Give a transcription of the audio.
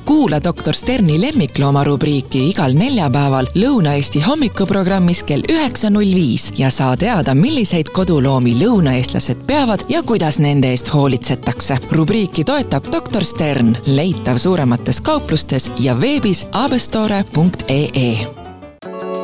Kuula Dr. Sterni lemmiklooma rubriiki igal neljapäeval Lõuna-Eesti hommikuprogrammis kell 9.05 ja saa teada, milliseid koduloomi lõunaeestlased peavad ja kuidas nende eest hoolitsetakse. Rubriiki toetab Dr. Stern, leitav suuremates kauplustes ja veebis abestore.ee.